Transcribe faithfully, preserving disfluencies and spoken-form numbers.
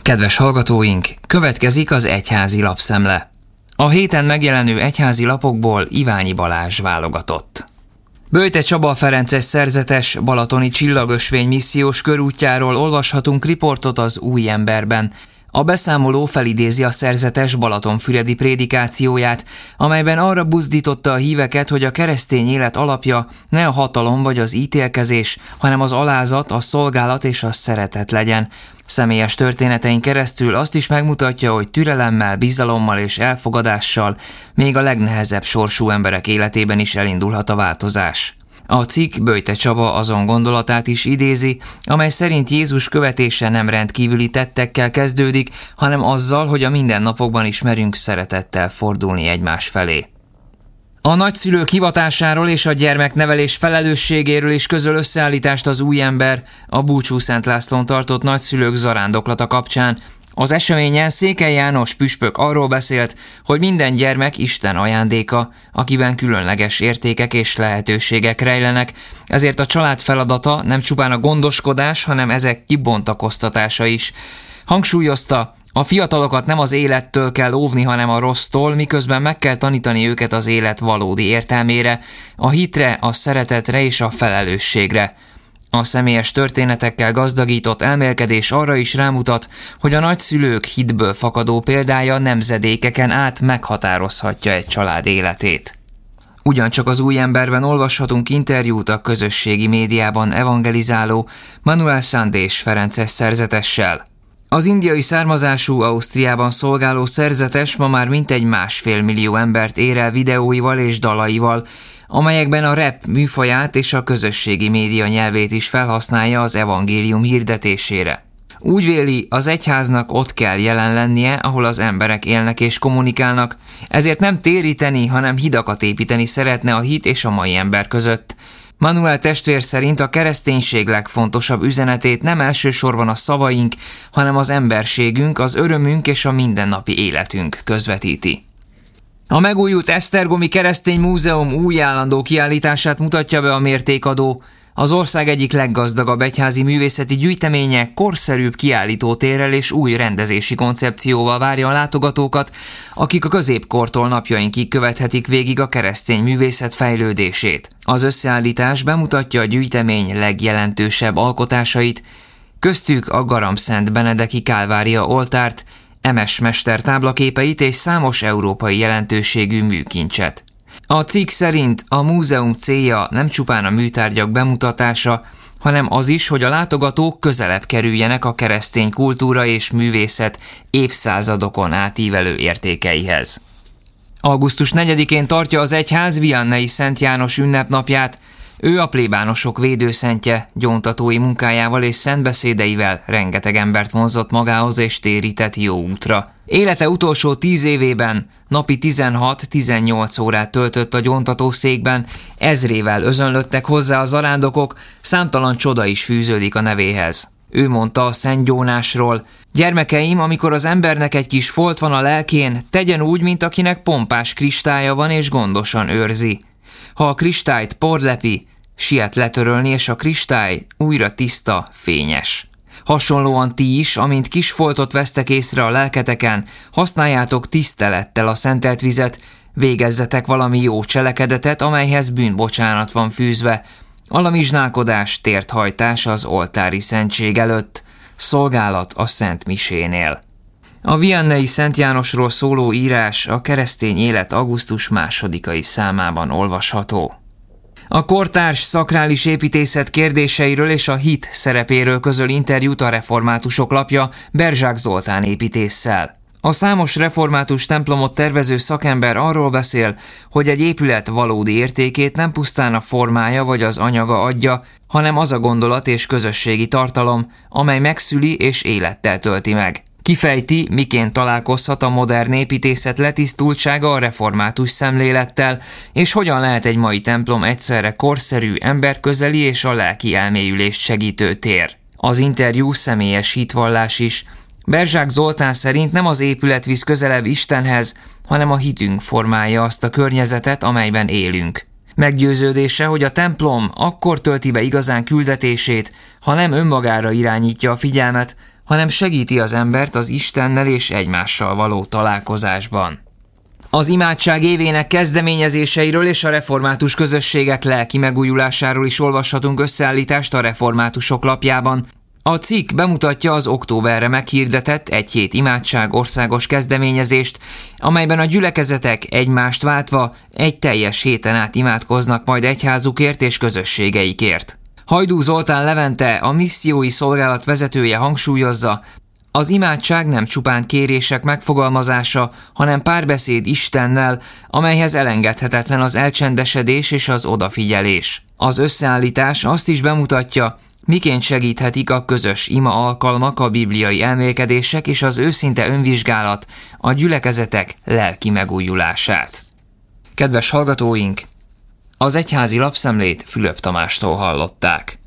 Kedves hallgatóink, következik az egyházi lapszemle. A héten megjelenő egyházi lapokból Iványi Balázs válogatott. Böjte Csaba ferences szerzetes balatoni csillagösvény missziós körútjáról olvashatunk riportot az Új Emberben. A beszámoló felidézi a szerzetes balatonfüredi prédikációját, amelyben arra buzdította a híveket, hogy a keresztény élet alapja ne a hatalom vagy az ítélkezés, hanem az alázat, a szolgálat és a szeretet legyen. Személyes történetein keresztül azt is megmutatja, hogy türelemmel, bizalommal és elfogadással még a legnehezebb sorsú emberek életében is elindulhat a változás. A cikk Böjte Csaba azon gondolatát is idézi, amely szerint Jézus követése nem rendkívüli tettekkel kezdődik, hanem azzal, hogy a mindennapokban is merünk szeretettel fordulni egymás felé. A nagyszülők hivatásáról és a gyermeknevelés felelősségéről is közöl összeállítást az Új Ember a Búcsú Szent Lászlón tartott nagyszülők zarándoklata kapcsán. Az eseményen Székely János püspök arról beszélt, hogy minden gyermek Isten ajándéka, akiben különleges értékek és lehetőségek rejlenek, ezért a család feladata nem csupán a gondoskodás, hanem ezek kibontakoztatása is. Hangsúlyozta, a fiatalokat nem az élettől kell óvni, hanem a rossztól, miközben meg kell tanítani őket az élet valódi értelmére, a hitre, a szeretetre és a felelősségre. A személyes történetekkel gazdagított elmélkedés arra is rámutat, hogy a nagyszülők hitből fakadó példája nemzedékeken át meghatározhatja egy család életét. Ugyancsak az Új Emberben olvashatunk interjút a közösségi médiában evangelizáló Manuel Sandés ferences szerzetessel. Az indiai származású Ausztriában szolgáló szerzetes ma már mintegy másfél millió embert ér el videóival és dalaival, amelyekben a rap műfaját és a közösségi média nyelvét is felhasználja az evangélium hirdetésére. Úgy véli, az egyháznak ott kell jelen lennie, ahol az emberek élnek és kommunikálnak, ezért nem téríteni, hanem hidakat építeni szeretne a hit és a mai ember között. Manuel testvér szerint a kereszténység legfontosabb üzenetét nem elsősorban a szavaink, hanem az emberségünk, az örömünk és a mindennapi életünk közvetíti. A megújult Esztergomi Keresztény Múzeum új állandó kiállítását mutatja be a Mértékadó. Az ország egyik leggazdagabb egyházi művészeti gyűjteménye korszerűbb kiállítótérrel és új rendezési koncepcióval várja a látogatókat, akik a középkortól napjainkig követhetik végig a keresztény művészet fejlődését. Az összeállítás bemutatja a gyűjtemény legjelentősebb alkotásait, köztük a Garamszent Benedeki Kálvária oltárt, Emes mester táblaképeit és számos európai jelentőségű műkincset. A cikk szerint a múzeum célja nem csupán a műtárgyak bemutatása, hanem az is, hogy a látogatók közelebb kerüljenek a keresztény kultúra és művészet évszázadokon átívelő értékeihez. augusztus negyedikén tartja az egyház Viannai Szent János ünnepnapját. Ő a plébánosok védőszentje, gyóntatói munkájával és szentbeszédeivel rengeteg embert vonzott magához és térített jó útra. Élete utolsó tíz évében napi tizenhat-tizennyolc órát töltött a gyóntatószékben, ezrével özönlöttek hozzá a zarándokok, számtalan csoda is fűződik a nevéhez. Ő mondta a Szent Gyónásról: gyermekeim, amikor az embernek egy kis folt van a lelkén, tegyen úgy, mint akinek pompás kristálya van és gondosan őrzi. Ha a kristályt por lepi, siet letörölni, és a kristály újra tiszta, fényes. Hasonlóan ti is, amint kis foltot vesztek észre a lelketeken, használjátok tisztelettel a szentelt vizet, végezzetek valami jó cselekedetet, amelyhez bűnbocsánat van fűzve, alamizsnálkodás, térthajtás az oltári szentség előtt, szolgálat a Szent Misénél. A Viannai Szent Jánosról szóló írás a Keresztény Élet augusztus másodikai számában olvasható. A kortárs szakrális építészet kérdéseiről és a hit szerepéről közöl interjút a Reformátusok lapja Berzsák Zoltán építésszel. A számos református templomot tervező szakember arról beszél, hogy egy épület valódi értékét nem pusztán a formája vagy az anyaga adja, hanem az a gondolat és közösségi tartalom, amely megszüli és élettel tölti meg. Kifejti, miként találkozhat a modern építészet letisztultsága a református szemlélettel, és hogyan lehet egy mai templom egyszerre korszerű, emberközeli és a lelki elmélyülést segítő tér. Az interjú személyes hitvallás is. Berzsák Zoltán szerint nem az épület visz közelebb Istenhez, hanem a hitünk formálja azt a környezetet, amelyben élünk. Meggyőződése, hogy a templom akkor tölti be igazán küldetését, ha nem önmagára irányítja a figyelmet, hanem segíti az embert az Istennel és egymással való találkozásban. Az imádság évének kezdeményezéseiről és a református közösségek lelki megújulásáról is olvashatunk összeállítást a Reformátusok lapjában. A cikk bemutatja az októberre meghirdetett egy hét imádság országos kezdeményezést, amelyben a gyülekezetek egymást váltva egy teljes héten át imádkoznak majd egyházukért és közösségeikért. Hajdú Zoltán Levente, a missziói szolgálat vezetője hangsúlyozza, az imádság nem csupán kérések megfogalmazása, hanem párbeszéd Istennel, amelyhez elengedhetetlen az elcsendesedés és az odafigyelés. Az összeállítás azt is bemutatja, miként segíthetik a közös ima alkalmak, a bibliai elmélkedések és az őszinte önvizsgálat a gyülekezetek lelki megújulását. Kedves hallgatóink! Az egyházi lapszemlét Fülöp Tamástól hallották.